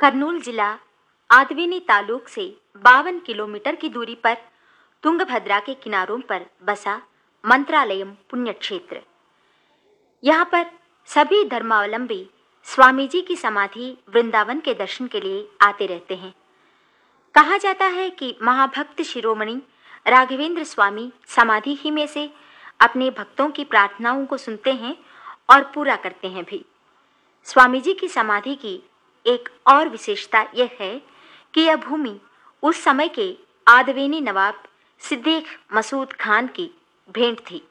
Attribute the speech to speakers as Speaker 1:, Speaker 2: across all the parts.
Speaker 1: कर्नूल जिला आदवेनी तालुक से 52 किलोमीटर की दूरी पर तुंगभद्रा के किनारों पर बसा मंत्रालयम पुण्य क्षेत्र। यहाँ पर सभी धर्मावलंबी स्वामी जी की समाधि वृंदावन के दर्शन के लिए आते रहते हैं। कहा जाता है कि महाभक्त शिरोमणि राघवेंद्र स्वामी समाधि ही में से अपने भक्तों की प्रार्थनाओं को सुनते हैं और पूरा करते हैं भी। स्वामी जी की समाधि की एक और विशेषता यह है कि यह भूमि उस समय के आदवेनी नवाब सिद्दीक मसूद खान की भेंट थी।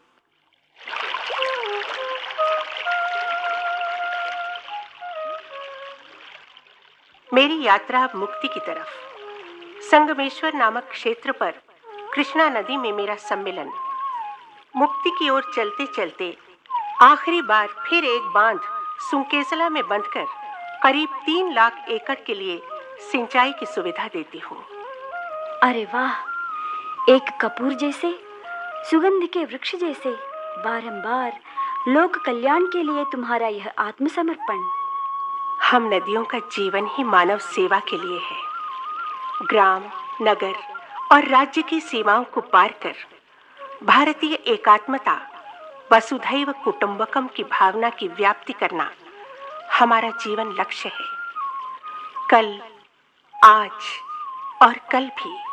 Speaker 2: मेरी यात्रा अब मुक्ति की तरफ। संगमेश्वर नामक क्षेत्र पर कृष्णा नदी में मेरा सम्मेलन। मुक्ति की ओर चलते चलते आखिरी बार फिर एक बांध सुंकेसला में बंधकर करीब 3 लाख एकड़ के लिए सिंचाई की सुविधा देती हूँ।
Speaker 3: अरे वाह, एक कपूर जैसे, सुगंध के वृक्ष जैसे बारंबार लोक कल्याण के लिए तुम्हारा यह आत्मसमर्पण।
Speaker 2: हम नदियों का जीवन ही मानव सेवा के लिए है। ग्राम, नगर और राज्य की सीमाओं को पार कर भारतीय एकात्मता, वसुधैव कुटुंबकम की भावना की व्याप्ति करना हमारा जीवन लक्ष्य है। कल, आज और कल भी।